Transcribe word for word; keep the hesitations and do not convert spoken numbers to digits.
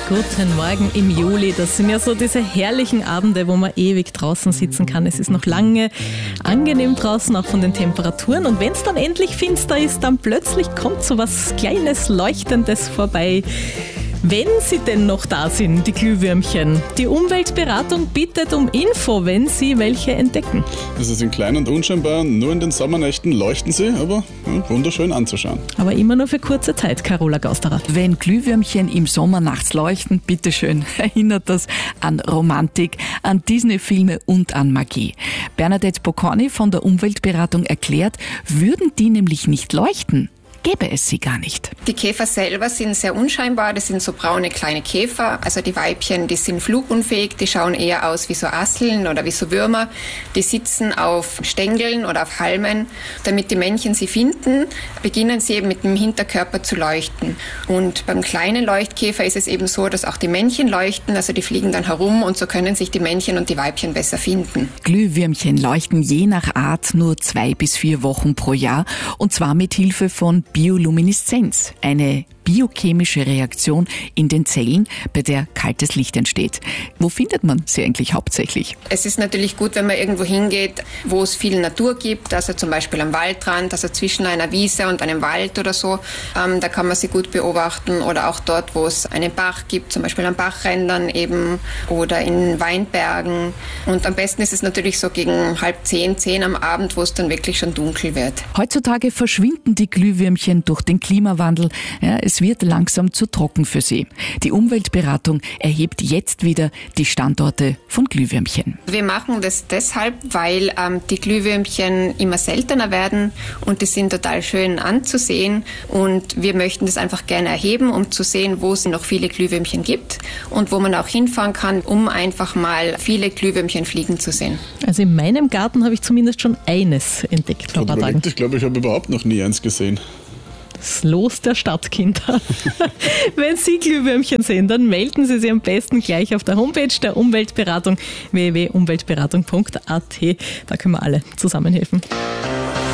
Guten Morgen im Juli. Das sind ja so diese herrlichen Abende, wo man ewig draußen sitzen kann. Es ist noch lange angenehm draußen, auch von den Temperaturen. Und wenn es dann endlich finster ist, dann plötzlich kommt so was Kleines, Leuchtendes vorbei. Wenn sie denn noch da sind, die Glühwürmchen. Die Umweltberatung bittet um Info, wenn sie welche entdecken. Sie sind klein und unscheinbar, nur in den Sommernächten leuchten sie, aber ja, wunderschön anzuschauen. Aber immer nur für kurze Zeit, Carola Gausterer. Wenn Glühwürmchen im Sommer nachts leuchten, bitteschön, erinnert das an Romantik, an Disney-Filme und an Magie. Bernadette Bocconi von der Umweltberatung erklärt, würden die nämlich nicht leuchten, gäbe es sie gar nicht. Die Käfer selber sind sehr unscheinbar, das sind so braune kleine Käfer, also die Weibchen, die sind flugunfähig, die schauen eher aus wie so Asseln oder wie so Würmer, die sitzen auf Stängeln oder auf Halmen. Damit die Männchen sie finden, beginnen sie eben mit dem Hinterkörper zu leuchten. Und beim kleinen Leuchtkäfer ist es eben so, dass auch die Männchen leuchten, also die fliegen dann herum und so können sich die Männchen und die Weibchen besser finden. Glühwürmchen leuchten je nach Art nur zwei bis vier Wochen pro Jahr und zwar mit Hilfe von Biolumineszenz, eine biochemische Reaktion in den Zellen, bei der kaltes Licht entsteht. Wo findet man sie eigentlich hauptsächlich? Es ist natürlich gut, wenn man irgendwo hingeht, wo es viel Natur gibt, also zum Beispiel am Waldrand, also zwischen einer Wiese und einem Wald oder so. Ähm, da kann man sie gut beobachten oder auch dort, wo es einen Bach gibt, zum Beispiel an Bachrändern eben oder in Weinbergen. Und am besten ist es natürlich so gegen halb zehn, zehn am Abend, wo es dann wirklich schon dunkel wird. Heutzutage verschwinden die Glühwürmchen durch den Klimawandel. Ja, es wird langsam zu trocken für sie. Die Umweltberatung erhebt jetzt wieder die Standorte von Glühwürmchen. Wir machen das deshalb, weil ähm, die Glühwürmchen immer seltener werden und die sind total schön anzusehen und wir möchten das einfach gerne erheben, um zu sehen, wo es noch viele Glühwürmchen gibt und wo man auch hinfahren kann, um einfach mal viele Glühwürmchen fliegen zu sehen. Also in meinem Garten habe ich zumindest schon eines entdeckt vor ein paar Tagen. Ich glaube, ich habe überhaupt noch nie eins gesehen. Das Los der Stadtkinder. Wenn Sie Glühwürmchen sehen, dann melden Sie sie am besten gleich auf der Homepage der Umweltberatung w w w punkt umweltberatung punkt a t. Da können wir alle zusammenhelfen.